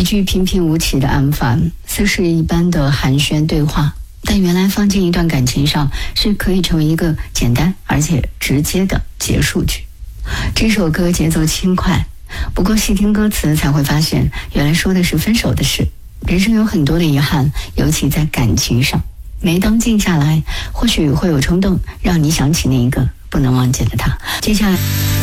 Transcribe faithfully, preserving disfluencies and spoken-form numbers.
句平平无奇的暗泛，似是一般的寒暄对话，但原来放进一段感情上是可以成为一个简单而且直接的结束句。这首歌节奏轻快，不过细听歌词才会发现，原来说的是分手的事。人生有很多的遗憾，尤其在感情上。每当静下来，或许会有冲动，让你想起那一个不能忘记的他。接下来